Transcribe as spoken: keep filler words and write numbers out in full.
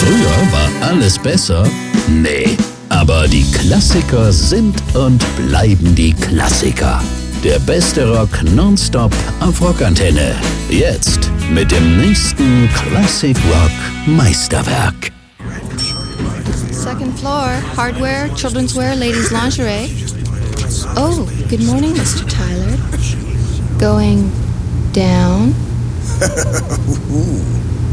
Früher war alles besser? Nee. Aber die Klassiker sind und bleiben die Klassiker. Der beste Rock nonstop auf Rockantenne. Jetzt mit dem nächsten Classic Rock Meisterwerk. Second floor, hardware, children's wear, ladies' lingerie. Oh, good morning, Mister Tyler. Going down?